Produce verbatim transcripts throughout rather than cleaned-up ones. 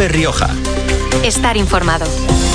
COPE Rioja. Estar informado.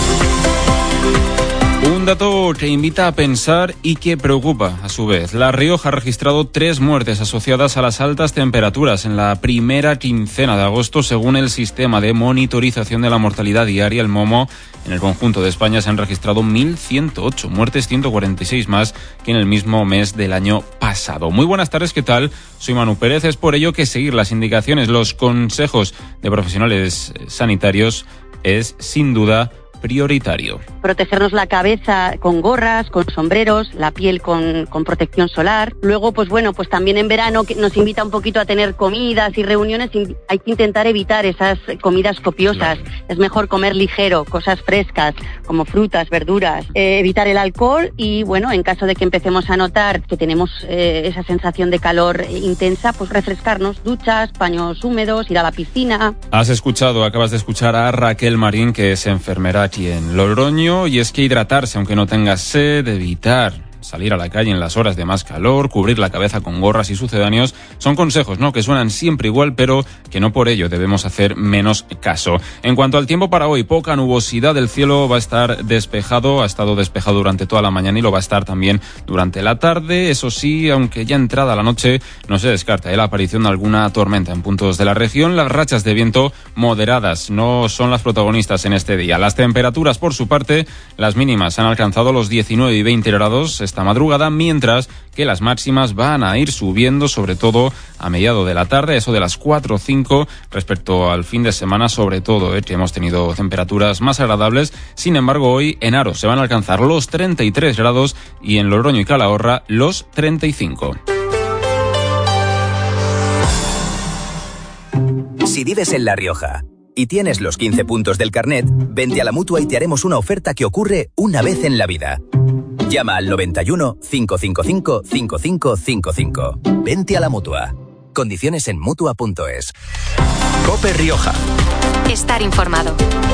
Un dato que invita a pensar y que preocupa a su vez. La Rioja ha registrado tres muertes asociadas a las altas temperaturas en la primera quincena de agosto, según el sistema de monitorización de la mortalidad diaria, el MOMO. En el conjunto de España se han registrado mil ciento ocho muertes, ciento cuarenta y seis más que en el mismo mes del año pasado. Muy buenas tardes, ¿qué tal? Soy Manu Pérez. Es por ello que seguir las indicaciones, los consejos de profesionales sanitarios es sin duda prioritario. Protegernos la cabeza con gorras, con sombreros, la piel con, con protección solar. Luego, pues bueno, pues también en verano que nos invita un poquito a tener comidas y reuniones. Hay que intentar evitar esas comidas copiosas. Claro. Es mejor comer ligero, cosas frescas, como frutas, verduras. Eh, evitar el alcohol y, bueno, en caso de que empecemos a notar que tenemos eh, esa sensación de calor intensa, pues refrescarnos, duchas, paños húmedos, ir a la piscina. Has escuchado, acabas de escuchar a Raquel Marín, que es enfermera aquí en Logroño, y es que hidratarse aunque no tengas sed, evitar salir a la calle en las horas de más calor, cubrir la cabeza con gorras y sucedáneos, son consejos, ¿no?, que suenan siempre igual, pero que no por ello debemos hacer menos caso. En cuanto al tiempo para hoy, poca nubosidad, el cielo va a estar despejado, ha estado despejado durante toda la mañana y lo va a estar también durante la tarde. Eso sí, aunque ya entrada la noche no se descarta ¿eh? la aparición de alguna tormenta en puntos de la región. Las rachas de viento moderadas no son las protagonistas en este día. Las temperaturas, por su parte, las mínimas han alcanzado los diecinueve y veinte grados esta madrugada, mientras que las máximas van a ir subiendo, sobre todo a mediado de la tarde, eso de las cuatro o cinco, respecto al fin de semana, sobre todo, ¿eh? que hemos tenido temperaturas más agradables. Sin embargo, hoy en Aro se van a alcanzar los treinta y tres grados y en Logroño y Calahorra los treinta y cinco. Si vives en La Rioja y tienes los quince puntos del carnet, vente a la Mutua y te haremos una oferta que ocurre una vez en la vida. Llama al noventa y uno, cinco cinco cinco, cinco cinco cinco cinco. Vente a la Mutua. Condiciones en mutua punto es. COPE Rioja. Estar informado.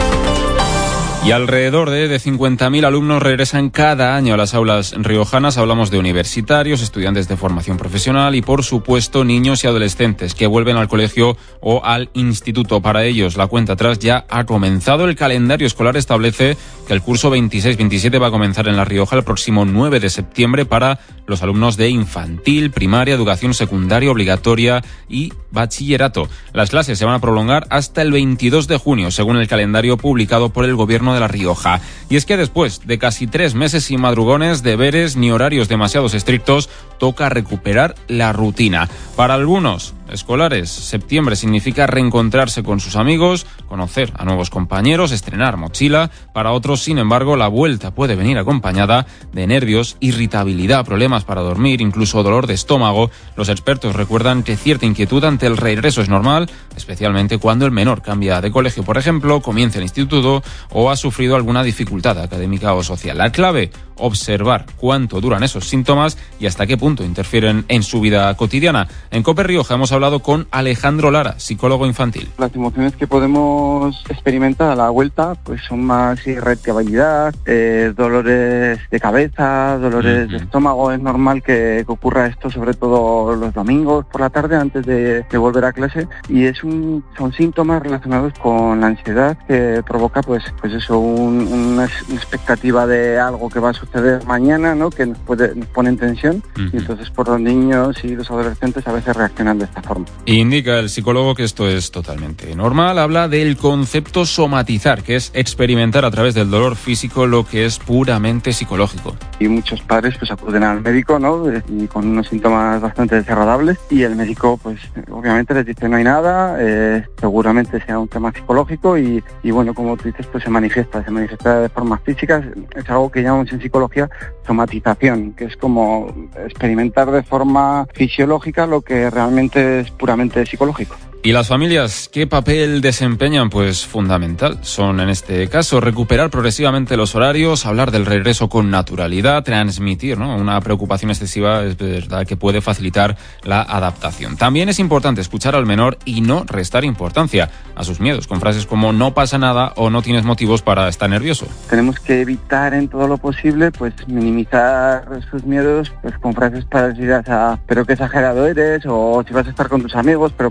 Y alrededor de, de cincuenta mil alumnos regresan cada año a las aulas riojanas. Hablamos de universitarios, estudiantes de formación profesional y, por supuesto, niños y adolescentes que vuelven al colegio o al instituto. Para ellos, la cuenta atrás ya ha comenzado. El calendario escolar establece que el curso veintiséis veintisiete va a comenzar en La Rioja el próximo nueve de septiembre para los alumnos de infantil, primaria, educación secundaria obligatoria y bachillerato. Las clases se van a prolongar hasta el veintidós de junio, según el calendario publicado por el Gobierno de La Rioja. Y es que después de casi tres meses sin madrugones, deberes ni horarios demasiados estrictos, toca recuperar la rutina. Para algunos escolares, septiembre significa reencontrarse con sus amigos, conocer a nuevos compañeros, estrenar mochila. Para otros, sin embargo, la vuelta puede venir acompañada de nervios, irritabilidad, problemas para dormir, incluso dolor de estómago. Los expertos recuerdan que cierta inquietud ante el regreso es normal, especialmente cuando el menor cambia de colegio, por ejemplo, comienza el instituto o ha sufrido alguna dificultad académica o social. La clave, observar cuánto duran esos síntomas y hasta qué punto interfieren en su vida cotidiana. En COPE Rioja hemos hablado con Alejandro Lara, psicólogo infantil. Las emociones que podemos experimentar a la vuelta pues son más irritabilidad, eh, dolores de cabeza, dolores uh-huh. de estómago. Es normal que, que ocurra esto, sobre todo los domingos por la tarde antes de, de volver a clase, y es un, son síntomas relacionados con la ansiedad que provoca pues, pues eso, un, una expectativa de algo que va a suceder mañana, ¿no?, que nos, puede, nos pone en tensión, uh-huh. y entonces por los niños y los adolescentes a veces reaccionan de esta forma. Indica el psicólogo que esto es totalmente normal. Habla del concepto somatizar, que es experimentar a través del dolor físico lo que es puramente psicológico. Y muchos padres pues acuden al médico, ¿no?, y con unos síntomas bastante desagradables, y el médico pues obviamente les dice no hay nada, eh, seguramente sea un tema psicológico, y, y bueno, como tú dices, pues se manifiesta, se manifiesta de formas físicas. Es algo que llamamos en psicología somatización, que es como experimentar de forma fisiológica lo que realmente es puramente psicológico. ¿Y las familias qué papel desempeñan? Pues fundamental. Son en este caso recuperar progresivamente los horarios, hablar del regreso con naturalidad, transmitir, ¿no?, una preocupación excesiva, es verdad que puede facilitar la adaptación. También es importante escuchar al menor y no restar importancia a sus miedos, con frases como no pasa nada o no tienes motivos para estar nervioso. Tenemos que evitar en todo lo posible pues minimizar sus miedos pues con frases parecidas a pero qué exagerado eres, o si vas a estar con tus amigos, pero